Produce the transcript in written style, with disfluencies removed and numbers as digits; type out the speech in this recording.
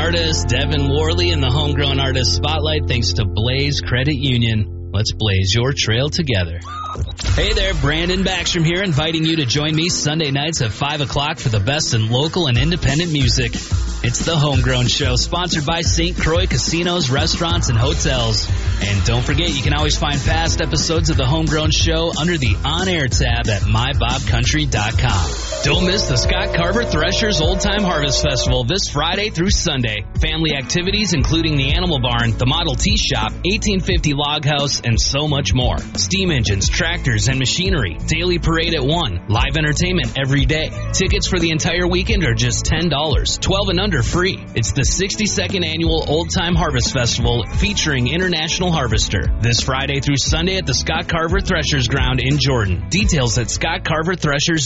artist Devin Worley in the Homegrown Artist Spotlight thanks to Blaze Credit Union. Let's blaze your trail together. Hey there, Brandon Backstrom here, inviting you to join me Sunday nights at 5 o'clock for the best in local and independent music. It's the Homegrown Show, sponsored by St. Croix Casinos, Restaurants, and Hotels. And don't forget, you can always find past episodes of the Homegrown Show under the On-Air tab at mybobcountry.com. Don't miss the Scott Carver Threshers Old Time Harvest Festival this Friday through Sunday. Family activities including the Animal Barn, the Model T Shop, 1850 Log House, and so much more. Steam engines, tractors, and machinery. Daily parade at 1. Live entertainment every day. Tickets for the entire weekend are just $10. 12 and under free. It's the 62nd Annual Old Time Harvest Festival featuring International Harvester. This Friday through Sunday at the Scott Carver Threshers Ground in Jordan. Details at scottcarverthreshers.com.